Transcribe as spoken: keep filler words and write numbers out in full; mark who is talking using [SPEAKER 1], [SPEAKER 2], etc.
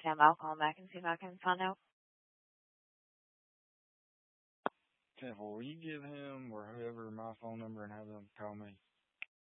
[SPEAKER 1] him. I'll call him back and see if I can find out.
[SPEAKER 2] Temple, will you give him or whoever my phone number and have them call me?